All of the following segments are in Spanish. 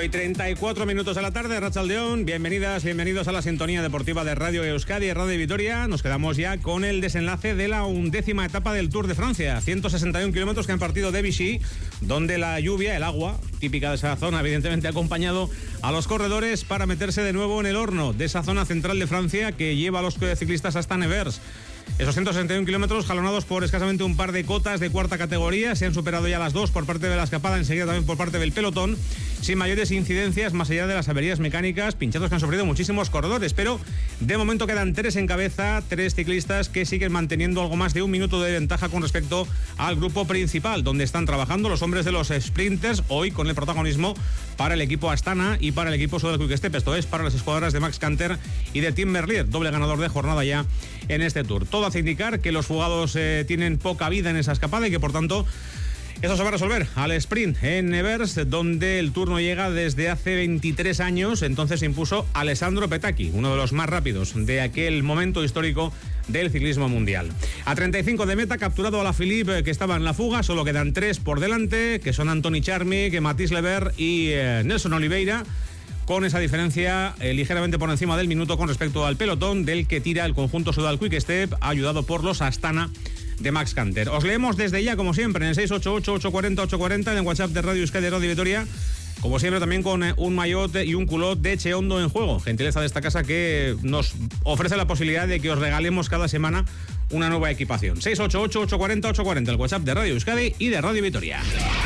1:34 de la tarde, Arratsaldeón. Bienvenidas, bienvenidos a la sintonía deportiva de Radio Euskadi y Radio Vitoria. Nos quedamos ya con el desenlace de la 11ª etapa del Tour de Francia. 161 kilómetros que han partido de Vichy, donde la lluvia, el agua, típica de esa zona, evidentemente ha acompañado a los corredores para meterse de nuevo en el horno de esa zona central de Francia que lleva a los ciclistas hasta Nevers. Esos 161 kilómetros jalonados por escasamente un par de cotas de cuarta categoría. Se han superado ya las dos por parte de la escapada, enseguida también por parte del pelotón, sin mayores incidencias más allá de las averías mecánicas, pinchazos que han sufrido muchísimos corredores, pero de momento quedan tres en cabeza, tres ciclistas que siguen manteniendo algo más de un minuto de ventaja con respecto al grupo principal, donde están trabajando los hombres de los sprinters, hoy con el protagonismo para el equipo Astana y para el equipo Soudal Quick Step, esto es para las escuadras de Max Canter y de Tim Merlier, doble ganador de jornada ya en este Tour. Todo hace indicar que los fugados tienen poca vida en esa escapada y que por tanto eso se va a resolver al sprint en Nevers, donde el turno llega desde hace 23 años. Entonces se impuso Alessandro Petacchi, uno de los más rápidos de aquel momento histórico del ciclismo mundial. A 35 de meta, capturado Alaphilippe, que estaba en la fuga. Solo quedan tres por delante, que son Anthony Charmy, Mathys Lebert y Nelson Oliveira, con esa diferencia ligeramente por encima del minuto con respecto al pelotón del que tira el conjunto Soudal Quick Step, ayudado por los Astana de Max Canter. Os leemos desde ya, como siempre, en el 688-840-840, en el WhatsApp de Radio Euskadi y Radio Vitoria, como siempre también con un maillot y un culot de Cheondo en juego, gentileza de esta casa que nos ofrece la posibilidad de que os regalemos cada semana una nueva equipación. 688-840-840, el WhatsApp de Radio Euskadi y de Radio Vitoria.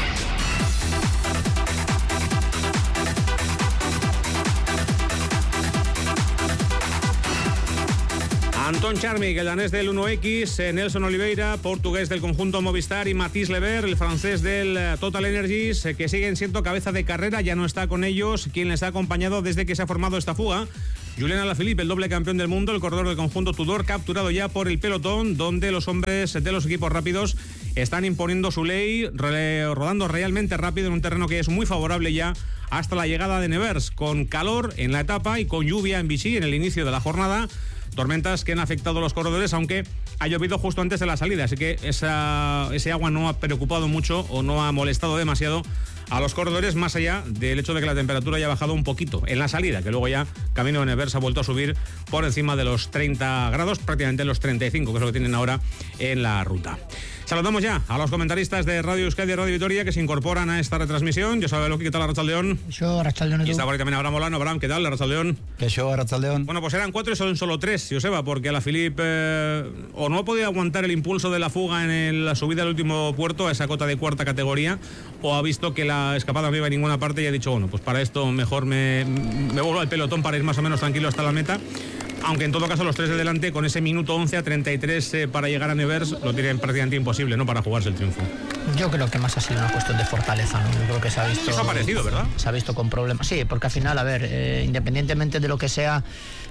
Anton Charmy, el danés del 1X, Nelson Oliveira, portugués del conjunto Movistar, y Mathys Lebert, el francés del Total Energies, que siguen siendo cabeza de carrera. Ya no está con ellos quien les ha acompañado desde que se ha formado esta fuga, Julian Alaphilippe, el doble campeón del mundo, el corredor del conjunto Tudor, capturado ya por el pelotón, donde los hombres de los equipos rápidos están imponiendo su ley, rodando realmente rápido en un terreno que es muy favorable ya hasta la llegada de Nevers, con calor en la etapa y con lluvia en Vichy en el inicio de la jornada. Tormentas que han afectado a los corredores, aunque ha llovido justo antes de la salida, así que ese agua no ha preocupado mucho o no ha molestado demasiado a los corredores, más allá del hecho de que la temperatura haya bajado un poquito en la salida, que luego ya camino de Nevers ha vuelto a subir por encima de los 30 grados, prácticamente los 35, que es lo que tienen ahora en la ruta. Saludamos ya a los comentaristas de Radio Euskadi y Radio Vitoria que se incorporan a esta retransmisión. Yo soy Loki, ¿qué tal, Arratsaldeón? Yo, Arratsaldeón. Y está por ahí también Abraham Molano. Abraham, ¿qué tal, Arratsaldeón? Que yo, Arratsaldeón. Bueno, pues eran 4 y son solo 3, Joseba, porque Alaphilippe o no ha podido aguantar el impulso de la fuga en la subida al último puerto, a esa cota de cuarta categoría, o ha visto que la escapada no iba a ninguna parte y ha dicho, bueno, pues para esto mejor me vuelvo al pelotón para ir más o menos tranquilo hasta la meta. Aunque en todo caso los tres de delante, con ese minuto 11 a 33 para llegar a Nevers, lo tienen prácticamente imposible, ¿no?, para jugarse el triunfo. Yo creo que más ha sido una cuestión de fortaleza, ¿no? Yo creo que se ha visto... Eso ha parecido, ¿verdad? Se ha visto con problemas. Sí, porque al final, a ver, independientemente de lo que sea,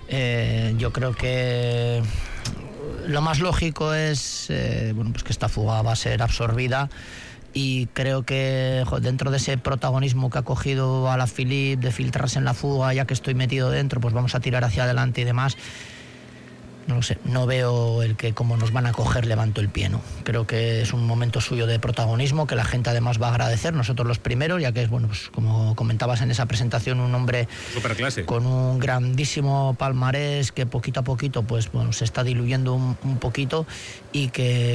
yo creo que lo más lógico es pues que esta fuga va a ser absorbida. Y creo que dentro de ese protagonismo que ha cogido Alaphilippe de filtrarse en la fuga, ya que estoy metido dentro, pues vamos a tirar hacia adelante y demás. No lo sé, no veo el que como nos van a coger levanto el pie, ¿no? Creo que es un momento suyo de protagonismo que la gente además va a agradecer, nosotros los primeros, ya que es, bueno, pues como comentabas en esa presentación, un hombre superclase, con un grandísimo palmarés que poquito a poquito pues bueno, se está diluyendo un poquito, y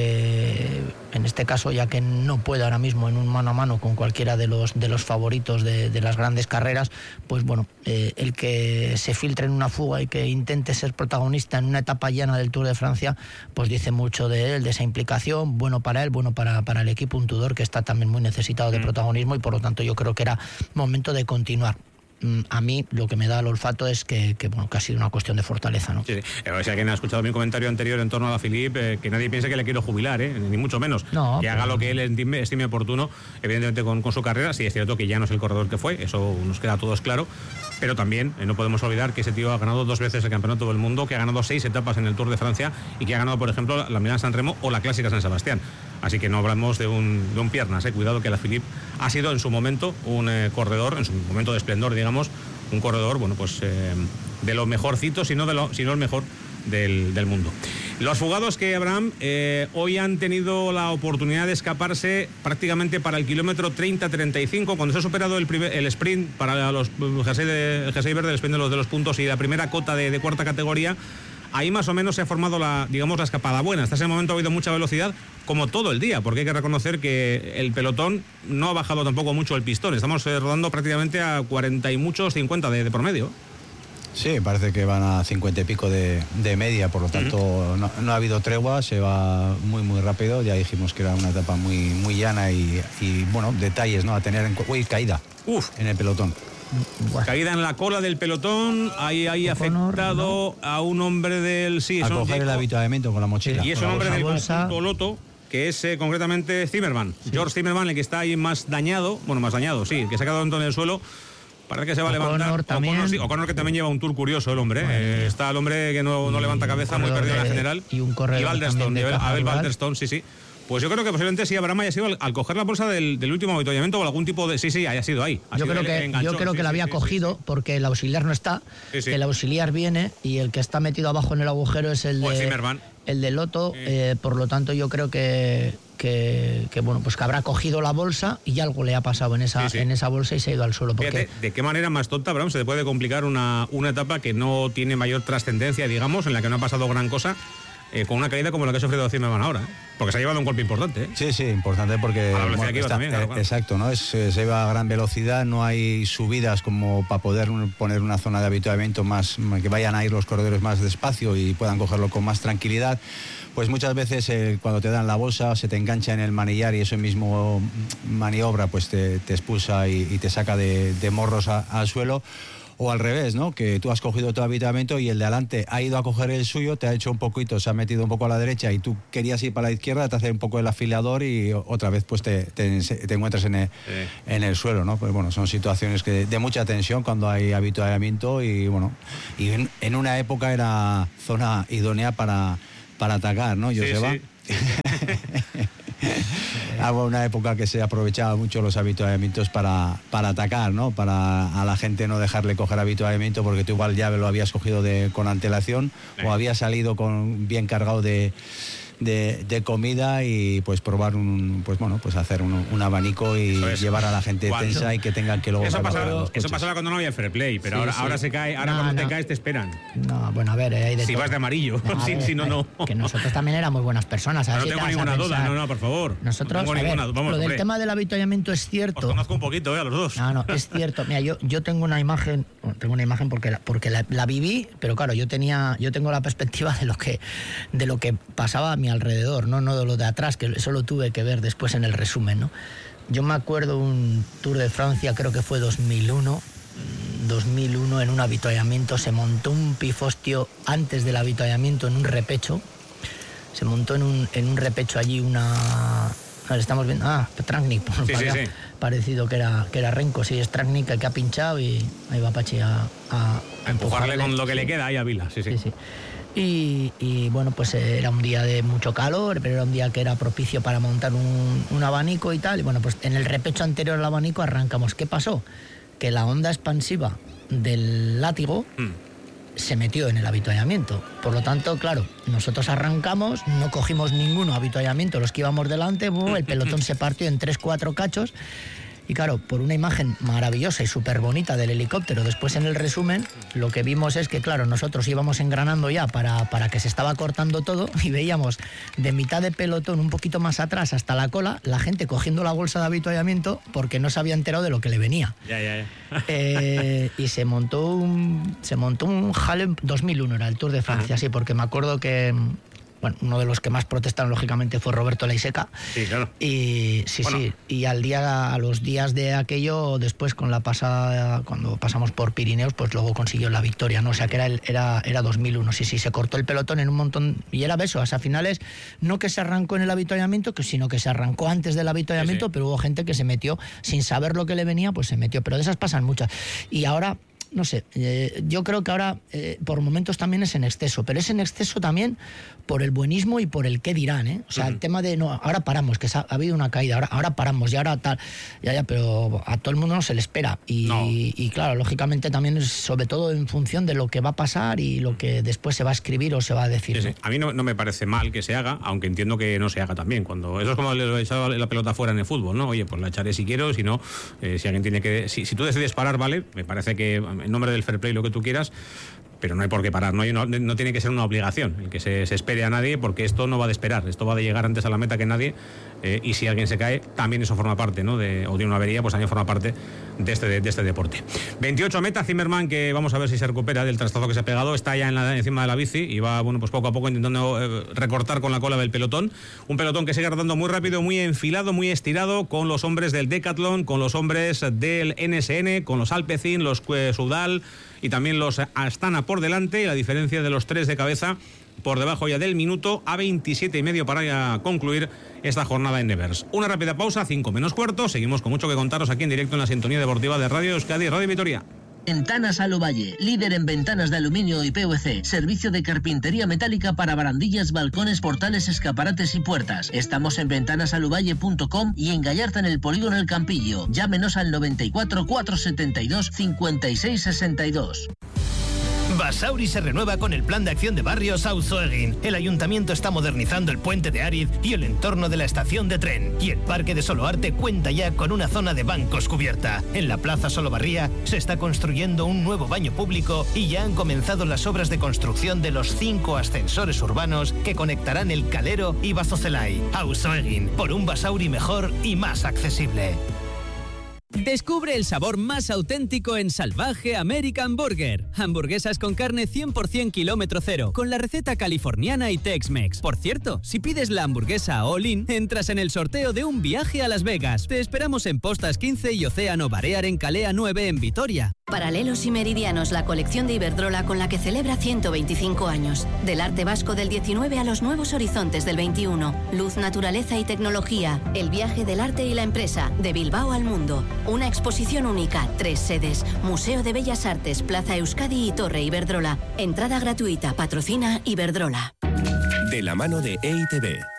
que en este caso, ya que no puede ahora mismo en un mano a mano con cualquiera de los favoritos de las grandes carreras, pues bueno, el que se filtre en una fuga y que intente ser protagonista en una etapa llena del Tour de Francia, pues dice mucho de él, de esa implicación. Bueno para él, bueno para el equipo, un Tudor que está también muy necesitado de protagonismo, y por lo tanto yo creo que era momento de continuar. A mí lo que me da el olfato es que ha sido una cuestión de fortaleza, ¿no? Sí. Si alguien ha escuchado mi comentario anterior en torno a Alaphilippe, que nadie piense que le quiero jubilar, ni mucho menos. No, que haga lo que él estime oportuno, evidentemente con su carrera. Sí, es cierto que ya no es el corredor que fue, eso nos queda a todos claro, pero también no podemos olvidar que ese tío ha ganado 2 veces el Campeonato del Mundo, que ha ganado 6 etapas en el Tour de Francia y que ha ganado, por ejemplo, la Milán-San Remo o la Clásica San Sebastián. Así que no hablamos de un piernas, cuidado, que Alaphilippe ha sido en su momento un corredor, en su momento de esplendor, digamos, un corredor, bueno, pues de lo mejorcito, si no el mejor del mundo. Los fugados que, Abraham, hoy han tenido la oportunidad de escaparse prácticamente para el kilómetro 30-35, cuando se ha superado el sprint para el jersey verde, el sprint de los puntos y la primera cota de cuarta categoría. Ahí más o menos se ha formado la escapada buena. Hasta ese momento ha habido mucha velocidad, como todo el día, porque hay que reconocer que el pelotón no ha bajado tampoco mucho el pistón. Estamos rodando prácticamente a 40 y muchos 50 de promedio. Sí, parece que van a 50 y pico de media, por lo tanto no ha habido tregua, se va muy muy rápido. Ya dijimos que era una etapa muy, muy llana y bueno, detalles, ¿no?, a tener en cuenta. Uy, caída en el pelotón. Caída en la cola del pelotón, ahí afectado a un hombre del... Sí, a coger el habituamiento con la mochila. Y es un hombre del conjunto Loto, que es concretamente Zimmerman. Sí. George Zimmerman, el que está ahí más dañado, sí, que se ha quedado en el suelo. Parece que se va a levantar. O'Connor, que también lleva un tour curioso, el hombre. Está el hombre que no levanta cabeza, muy perdido en la general. Y un corredor. Y Balderstone, Abel Balderstone, sí. Pues yo creo que posiblemente sí, Abraham haya sido al coger la bolsa del último avituallamiento o algún tipo de... Sí, haya sido ahí. Yo creo que la había cogido porque el auxiliar no está, el auxiliar viene y el que está metido abajo en el agujero es el de Loto, por lo tanto yo creo que bueno, pues que habrá cogido la bolsa y algo le ha pasado en esa bolsa y se ha ido al suelo. Porque... Fíjate, ¿de qué manera más tonta, Abraham, se te puede complicar una etapa que no tiene mayor trascendencia, digamos, en la que no ha pasado gran cosa? Con una caída como la que ha sufrido Zimmerman ahora, porque se ha llevado un golpe importante. Sí, importante porque... A la velocidad que iba también, claro. Exacto, ¿no? Se lleva a gran velocidad, no hay subidas como para poder poner una zona de habituamiento más, que vayan a ir los corredores más despacio y puedan cogerlo con más tranquilidad. Pues muchas veces cuando te dan la bolsa se te engancha en el manillar y eso mismo maniobra pues te expulsa y te saca de morros al suelo. O al revés, ¿no?, que tú has cogido tu habituamiento y el de adelante ha ido a coger el suyo, te ha hecho un poquito, se ha metido un poco a la derecha y tú querías ir para la izquierda, te hace un poco el afilador y otra vez pues te encuentras en el suelo, ¿no? Pues bueno, son situaciones de mucha tensión cuando hay habituallamiento y bueno, y en una época era zona idónea para atacar, ¿no, Joseba? Sí. Una época que se aprovechaba mucho los habituallamientos para atacar, ¿no? Para a la gente no dejarle coger habituallamiento porque tú igual ya lo habías cogido con antelación o habías salido bien cargado de comida y pues probar hacer un abanico y llevar a la gente tensa y que tengan que luego... Eso pasaba cuando no había fair play, pero ahora se cae, cuando te caes te esperan. No, bueno, a ver, hay de si vas de amarillo, si no. Que nosotros también éramos buenas personas. No tengo ninguna duda, no, por favor. Nosotros, lo del tema del habituallamiento es cierto. Os conozco un poquito, a los dos. No, es cierto. Mira, yo tengo una imagen porque la viví, pero claro, yo tengo la perspectiva de lo que pasaba a mi alrededor, no de lo de atrás, que eso lo tuve que ver después en el resumen, ¿no? Yo me acuerdo un Tour de Francia, creo que fue 2001, en un avituallamiento, se montó un pifostio antes del avituallamiento en un repecho, se montó en un repecho allí estamos viendo, Trágnic, parecido que era Renko, sí, es Trágnic el que ha pinchado y ahí va Pachi a empujarle con lo que le queda ahí a Vila, sí. Y bueno, pues era un día de mucho calor, pero era un día que era propicio para montar un abanico y tal. Y bueno, pues en el repecho anterior al abanico arrancamos. ¿Qué pasó? Que la onda expansiva del látigo se metió en el habituallamiento. Por lo tanto, claro, nosotros arrancamos, no cogimos ningún habituallamiento, los que íbamos delante, el pelotón se partió en 3-4 cachos. Y claro, por una imagen maravillosa y súper bonita del helicóptero, después en el resumen, lo que vimos es que, claro, nosotros íbamos engranando ya para que se estaba cortando todo y veíamos de mitad de pelotón, un poquito más atrás, hasta la cola, la gente cogiendo la bolsa de habituallamiento porque no se había enterado de lo que le venía. Y se montó un Halle 2001, era el Tour de Francia, sí, porque me acuerdo que... Bueno, uno de los que más protestaron, lógicamente, fue Roberto Laiseca. Sí, claro. Y y a los días de aquello, después con la pasada, cuando pasamos por Pirineos, pues luego consiguió la victoria, ¿no? O sea que era 2001, sí, se cortó el pelotón en un montón, y era beso, a finales, no que se arrancó en el avituallamiento, sino que se arrancó antes del avituallamiento, pero hubo gente que se metió, sin saber lo que le venía, pues se metió, pero de esas pasan muchas. Y ahora... no sé, yo creo que ahora por momentos también es en exceso, pero es en exceso también por el buenismo y por el qué dirán, ¿eh? O sea, el tema de, no, ahora paramos, que ha habido una caída, ahora paramos, y ahora tal, ya, pero a todo el mundo no se le espera. Y claro, lógicamente también es sobre todo en función de lo que va a pasar y lo que después se va a escribir o se va a decir. Sí, ¿no? A mí no me parece mal que se haga, aunque entiendo que no se haga también. Cuando eso es como le echaba la pelota fuera en el fútbol, ¿no? Oye, pues la echaré si quiero, si no, si alguien tiene que... Si tú decides parar, vale, me parece que en nombre del fair play, lo que tú quieras, pero no hay por qué parar, no tiene que ser una obligación el que se espere a nadie, porque esto no va de esperar, esto va de llegar antes a la meta que nadie, y si alguien se cae, también eso forma parte, ¿no? O tiene una avería, pues también forma parte de este deporte. 28 meta, Zimmerman, que vamos a ver si se recupera del trastazo que se ha pegado, está ya encima de la bici y va, bueno, pues poco a poco intentando recortar con la cola del pelotón, un pelotón que sigue rodando muy rápido, muy enfilado, muy estirado, con los hombres del Decathlon, con los hombres del NSN, con los Alpecin, los Soudal y también los Astana por delante, y la diferencia de los tres de cabeza por debajo ya del minuto, a 27,5 para concluir esta jornada en Nevers. Una rápida pausa, 5 menos cuarto, seguimos con mucho que contaros aquí en directo en la sintonía deportiva de Radio Euskadi y Radio Vitoria. Ventanas Alovalle, líder en ventanas de aluminio y PVC, servicio de carpintería metálica para barandillas, balcones, portales, escaparates y puertas. Estamos en ventanasalovalle.com y en Gallarta, en el Polígono El Campillo. Llámenos al 94 472 56 62. Basauri se renueva con el plan de acción de barrios Auzoegin. El ayuntamiento está modernizando el puente de Ariz y el entorno de la estación de tren. Y el parque de Soloarte cuenta ya con una zona de bancos cubierta. En la plaza Solobarría se está construyendo un nuevo baño público y ya han comenzado las obras de construcción de los 5 ascensores urbanos que conectarán el Calero y Bazozelay. Auzoegin, por un Basauri mejor y más accesible. Descubre el sabor más auténtico en Salvaje American Burger. Hamburguesas con carne 100% kilómetro cero, con la receta californiana y Tex-Mex. Por cierto, si pides la hamburguesa all-in, entras en el sorteo de un viaje a Las Vegas. Te esperamos en Postas 15 y Océano Balear en Calea 9 en Vitoria. Paralelos y Meridianos, la colección de Iberdrola con la que celebra 125 años. Del arte vasco del 19 a los nuevos horizontes del 21. Luz, naturaleza y tecnología. El viaje del arte y la empresa, de Bilbao al mundo. Una exposición única, 3 sedes. Museo de Bellas Artes, Plaza Euskadi y Torre Iberdrola. Entrada gratuita, patrocina Iberdrola. De la mano de EITB.